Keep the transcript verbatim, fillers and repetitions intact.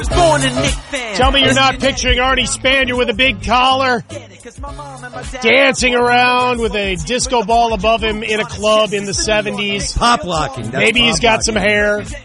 Tell me you're not picturing Arnie Spanier with a big collar, dancing around with a disco ball above him in a club in the seventies. Pop locking. That's Maybe pop he's got locking. some hair.